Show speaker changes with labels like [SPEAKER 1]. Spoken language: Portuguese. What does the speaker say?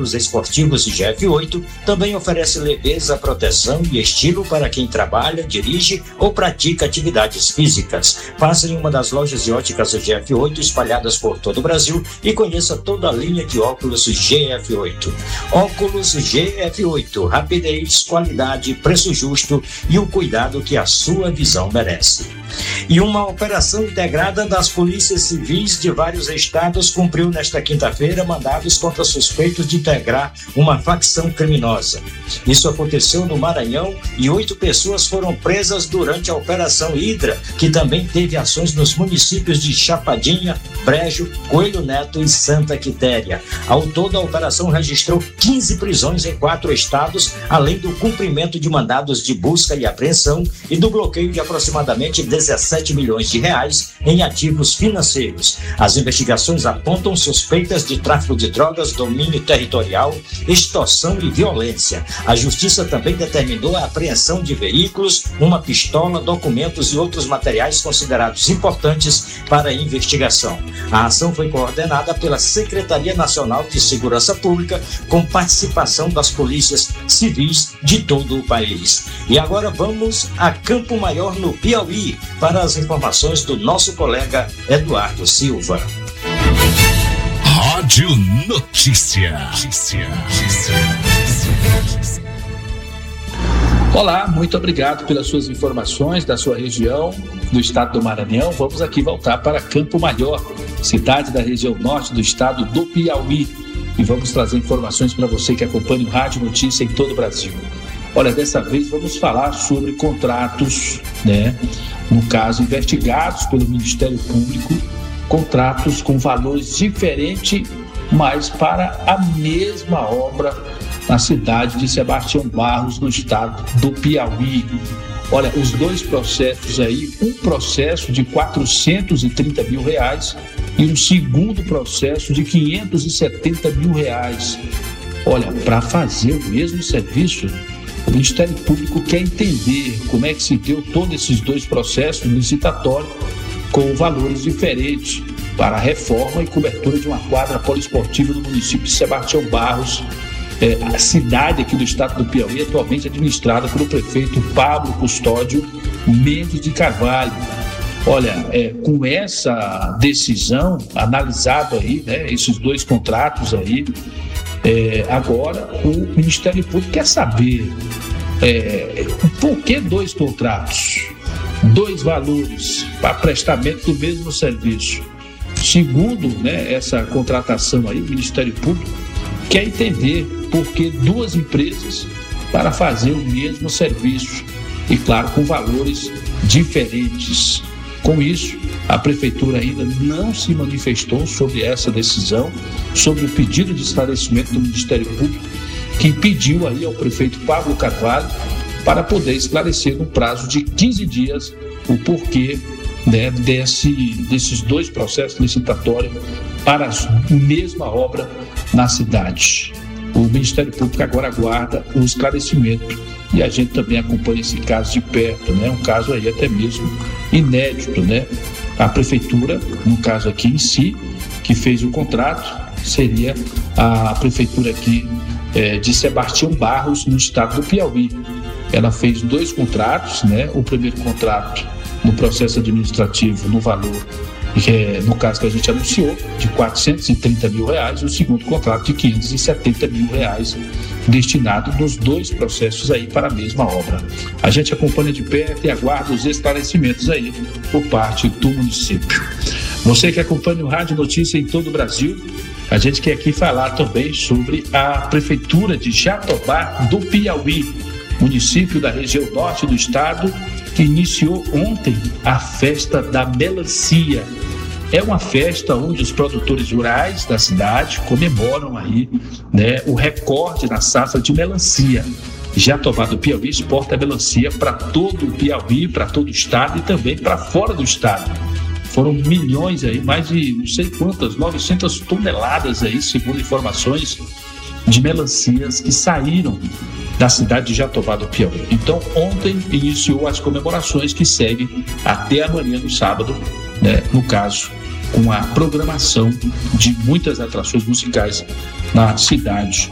[SPEAKER 1] óculos esportivos GF8 também oferece leveza, proteção e estilo para quem trabalha, dirige ou pratica atividades físicas. Passe em uma das lojas de óticas GF8 espalhadas por todo o Brasil e conheça toda a linha de óculos GF8. Óculos GF8, rapidez, qualidade, preço justo e o cuidado que a sua visão merece. E uma operação integrada das polícias civis de vários estados cumpriu nesta quinta-feira mandados contra suspeitos de integrar uma facção criminosa. Isso aconteceu no Maranhão e 8 pessoas foram presas durante a Operação Hidra, que também teve ações nos municípios de Chapadinha, Brejo, Coelho Neto e Santa Quitéria. Ao todo, a operação registrou 15 prisões em 4 estados, além do cumprimento de mandados de busca e apreensão e do bloqueio de aproximadamente 17 milhões de reais em ativos financeiros. As investigações apontam suspeitas de tráfico de drogas, domínio territorial, extorsão e violência. A Justiça também determinou a apreensão de veículos, uma pistola, documentos e outros materiais considerados importantes para a investigação. A ação foi coordenada pela Secretaria Nacional de Segurança Pública, com participação das polícias civis de todo o país. E agora vamos a Campo Maior, no Piauí, para as informações do nosso colega Eduardo Silva.
[SPEAKER 2] Rádio Notícia.
[SPEAKER 3] Olá, muito obrigado pelas suas informações da sua região, do estado do Maranhão. Vamos aqui voltar para Campo Maior, cidade da região norte do estado do Piauí. E vamos trazer informações para você que acompanha o Rádio Notícia em todo o Brasil. Olha, dessa vez vamos falar sobre contratos, no caso, investigados pelo Ministério Público, contratos com valores diferentes, mas para a mesma obra na cidade de Sebastião Barros, no estado do Piauí. Olha, os dois processos aí, um processo de R$430 mil e um segundo processo de R$570 mil. Olha, para fazer o mesmo serviço, o Ministério Público quer entender como é que se deu todos esses dois processos licitatórios com valores diferentes para a reforma e cobertura de uma quadra poliesportiva no município de Sebastião Barros, a cidade aqui do estado do Piauí, atualmente administrada pelo prefeito Pablo Custódio Mendes de Carvalho. Olha, com essa decisão, analisado aí, esses dois contratos aí, agora o Ministério Público quer saber por que dois contratos, dois valores para prestamento do mesmo serviço. Segundo essa contratação aí, o Ministério Público quer entender por que duas empresas para fazer o mesmo serviço e, claro, com valores diferentes. Com isso, a Prefeitura ainda não se manifestou sobre essa decisão, sobre o pedido de esclarecimento do Ministério Público, que pediu aí ao prefeito Pablo Carvalho para poder esclarecer no prazo de 15 dias o porquê desses dois processos licitatórios para a mesma obra na cidade. O Ministério Público agora aguarda o esclarecimento e a gente também acompanha esse caso de perto, um caso aí até mesmo inédito, A Prefeitura, no caso aqui em si, que fez o contrato, seria a Prefeitura aqui de Sebastião Barros, no estado do Piauí. Ela fez dois contratos, O primeiro contrato no processo administrativo no valor, no caso que a gente anunciou, de R$430 mil, e o segundo contrato de R$570 mil, destinado nos dois processos aí para a mesma obra. A gente acompanha de perto e aguarda os esclarecimentos aí por parte do município. Você que acompanha o Rádio Notícia em todo o Brasil, a gente quer aqui falar também sobre a Prefeitura de Jatobá do Piauí, município da região norte do estado, que iniciou ontem a festa da melancia. É uma festa onde os produtores rurais da cidade comemoram aí, o recorde na safra de melancia. Jatobá do Piauí exporta melancia para todo o Piauí, para todo o estado e também para fora do estado. Foram milhões aí, mais de não sei quantas, 900 toneladas aí, segundo informações, de melancias que saíram da cidade de Jatobá do Piauí. Então, ontem iniciou as comemorações que seguem até amanhã, no sábado, no caso, com a programação de muitas atrações musicais na cidade